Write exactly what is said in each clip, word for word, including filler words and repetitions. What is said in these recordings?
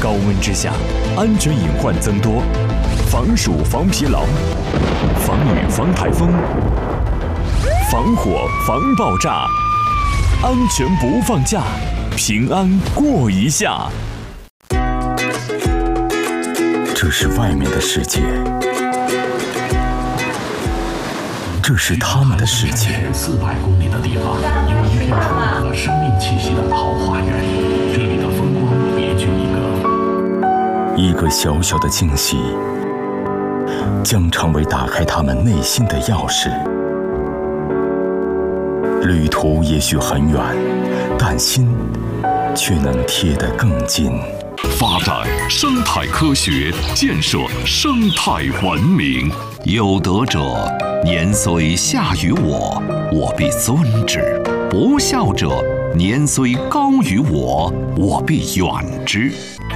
高温之下，安全隐患增多，防暑防疲劳，防雨防台风，防火防爆炸，安全不放假，平安过一下。 这是外面的世界，这是他们的世界。 四百公里的地方，有一片充满了生命气息的桃花源，这里的风光别具一格。 一个小小的惊喜，将成为打开他们内心的钥匙。旅途也许很远，但心却能贴得更近。 发展生态科学，建设生态文明。有德者，年虽下于我，我必尊之；不孝者，年虽高于我，我必远之。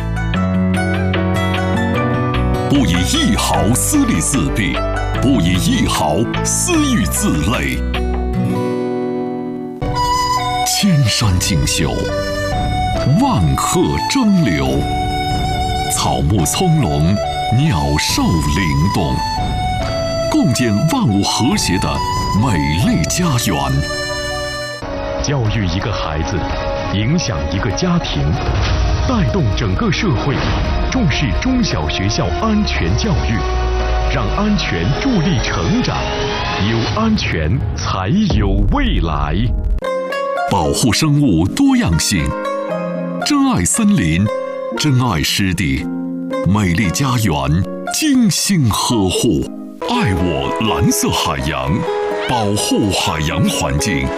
不以一毫私利四弊，不以一毫私欲自累。千山竞秀，万壑争流，草木葱茏，鸟兽灵动，共建万物和谐的美丽家园。 教育一个孩子，影响一个家庭，带动整个社会，重视中小学校安全教育，让安全助力成长，有安全才有未来。 保护生物多样性，珍爱森林，珍爱湿地，美丽家园精心呵护。爱我蓝色海洋，保护海洋环境。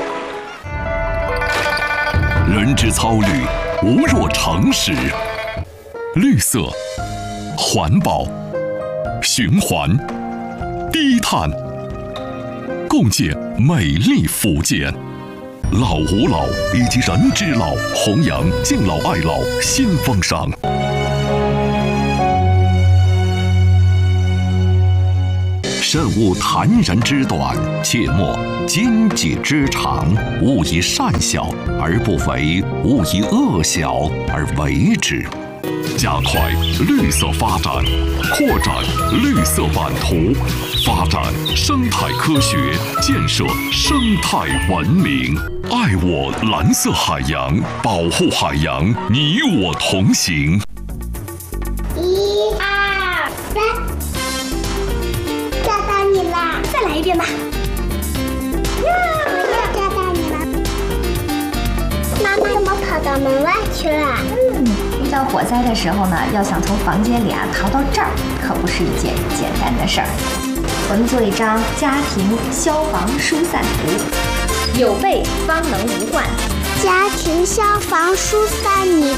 人之操虑，无若常识。绿色、环保、循环、低碳，共建美丽福建。老吾老以及人之老，弘扬敬老爱老新风尚。慎勿谗人之短，切莫奸计之长。勿以善小而不为，勿以恶小而为之。加快绿色发展，扩展绿色版图，发展生态科学，建设生态文明。爱我蓝色海洋，保护海洋，你我同行。 一二三，抓到你啦！再来一遍吧。又抓到你了。妈妈怎么跑到门外去了？ 嗯，遇到火灾的时候呢，要想从房间里啊逃到这儿，可不是一件简单的事儿。我们做一张家庭消防疏散图。有备方能无患， 家庭消防疏散你